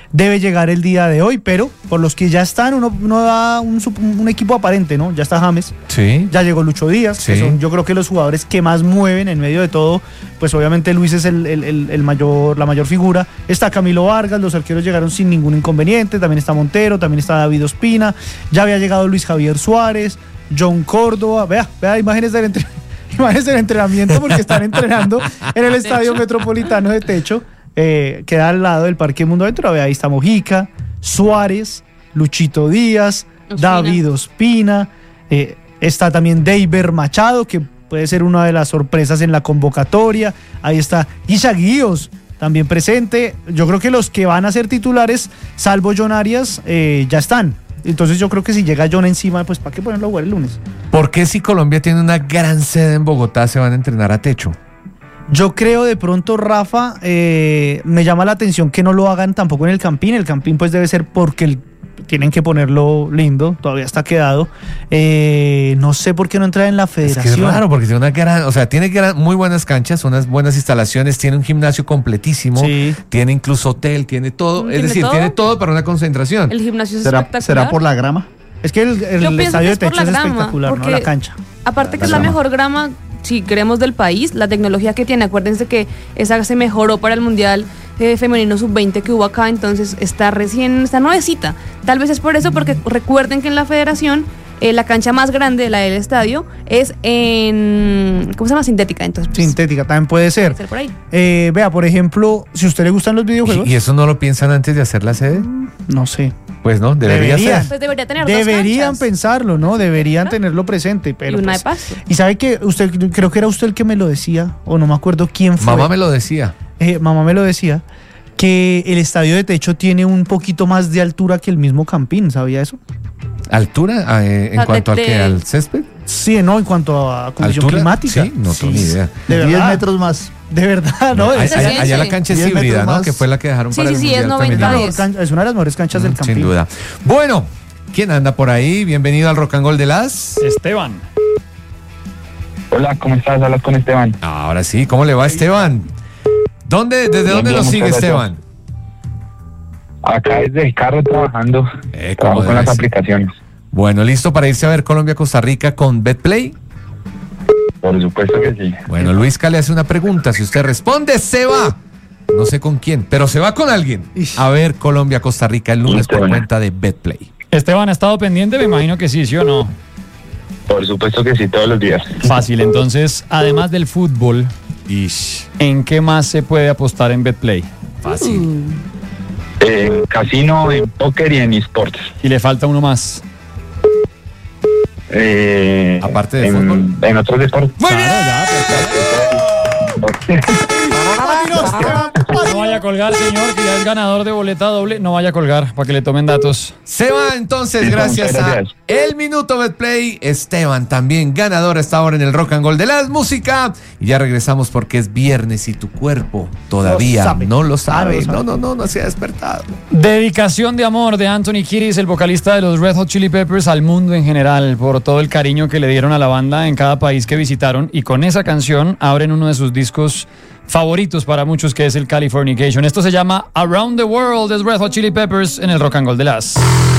debe llegar el día de hoy, pero por los que ya están, uno da un equipo aparente, ¿no? Ya está James, sí, ya llegó Lucho Díaz, sí, que son yo creo que los jugadores que más mueven en medio de todo, pues obviamente Luis es la mayor figura, está Camilo Vargas, los arqueros llegaron sin ningún inconveniente, también está Montero, también está David Ospina, ya había llegado Luis Javier Suárez, John Córdoba, vea imágenes del entrenamiento porque están entrenando en el Estadio Metropolitano de Techo, queda al lado del Parque Mundo Aventura, vea, ahí está Mojica, Suárez, Luchito Díaz, David Ospina, está también Deiber Machado, que puede ser una de las sorpresas en la convocatoria, ahí está Isha Guíos, también presente. Yo creo que los que van a ser titulares, salvo John Arias, ya están. Entonces yo creo que si llega John encima, pues ¿para qué ponerlo a jugar el lunes? ¿Por qué si Colombia tiene una gran sede en Bogotá se van a entrenar a techo? Yo creo de pronto, Rafa, me llama la atención que no lo hagan tampoco en el Campín. El Campín pues debe ser porque tienen que ponerlo lindo, todavía está quedado. No sé por qué no entra en la federación. Es que es raro porque tiene muy buenas canchas, unas buenas instalaciones, tiene un gimnasio completísimo, sí, tiene incluso hotel, tiene todo, es decir, tiene todo para una concentración. El gimnasio es espectacular. ¿Será por la grama? Es que el estadio de techo es espectacular, ¿no? La cancha. Aparte que es la mejor grama, si queremos, del país, la tecnología que tiene. Acuérdense que esa se mejoró para el Mundial femenino sub-20 que hubo acá, entonces está nuevecita. Tal vez es por eso, porque recuerden que en la federación la cancha más grande, la del estadio, es en, ¿cómo se llama? Sintética. Entonces, pues, sintética, también puede ser. Por ahí. Vea, por ejemplo, si a usted le gustan los videojuegos. ¿Y eso no lo piensan antes de hacer la sede? No sé. Pues no, debería ser. Pues debería tener Deberían dos canchas. Pensarlo, ¿no? Deberían tenerlo presente. Pero y una pues, de pasto. Y sabe que creo que era usted el que me lo decía, o no me acuerdo quién fue. Mamá me lo decía. Mamá me lo decía, que el estadio de techo tiene un poquito más de altura que el mismo Campín, ¿sabía eso? ¿Altura? ¿En cuanto al césped? Sí, no, en cuanto a condición ¿Altura? climática. Sí, no tengo ni idea. De 10 metros más. De verdad, ¿no? Allá la cancha es 10 híbrida, metros ¿no? más. Que fue la que dejaron para el Sí, es Mundial 90-10. femenino. Es una de las mejores canchas del Campín. Sin duda. Bueno, ¿quién anda por ahí? Bienvenido al Rock and Roll de las... Esteban. Hola, ¿cómo estás? Hablas con Esteban. Ahora sí, ¿cómo le va, Esteban? ¿Desde dónde nos sigue, Esteban? Acá desde el carro trabajando. Trabajo con las aplicaciones. Bueno, ¿listo para irse a ver Colombia-Costa Rica con BetPlay? Por supuesto que sí. Bueno, Luisca le hace una pregunta. Si usted responde, se va. No sé con quién, pero se va con alguien. A ver Colombia-Costa Rica el lunes por cuenta de BetPlay. Esteban, ¿ha estado pendiente? Me imagino que sí o no. Por supuesto que sí, todos los días. Fácil, entonces, además del fútbol, ¿en qué más se puede apostar en BetPlay? Fácil. En casino, en póker y en esports. Y le falta uno más. Aparte de fútbol. En otros deportes. ¡Muy bien! No vaya a colgar, señor, que ya es ganador de boleta doble. No vaya a colgar para que le tomen datos. Se va entonces, Sí, gracias muchas a gracias. El Minuto BetPlay. Esteban también ganador hasta ahora en el Rock and Roll de las música. Y ya regresamos porque es viernes y tu cuerpo todavía no lo sabe. No se ha despertado. Dedicación de amor de Anthony Kiedis, el vocalista de los Red Hot Chili Peppers, al mundo en general, por todo el cariño que le dieron a la banda en cada país que visitaron. Y con esa canción abren uno de sus discos favoritos para muchos, que es el Californication. Esto se llama Around the World de Red Hot Chili Peppers en el Rock and Roll de las...